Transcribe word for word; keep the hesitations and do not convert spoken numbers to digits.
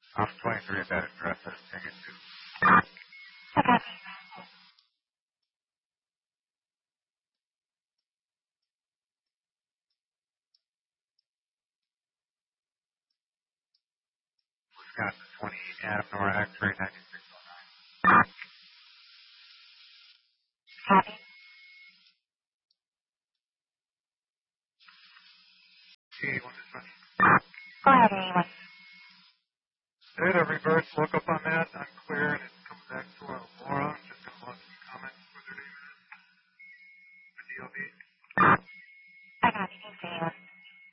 I'm twenty-three at that address. That's ticket two. Okay. Wisconsin twenty-eight, Adam Nora, X-ray ninety-six. Copy. T, one is funny. Go ahead, anyone. Did a reverse lookup on that, unclear, and it's coming back to a moron. Just gonna look some comments for their name. The D L B. I got you. Thanks, anyone.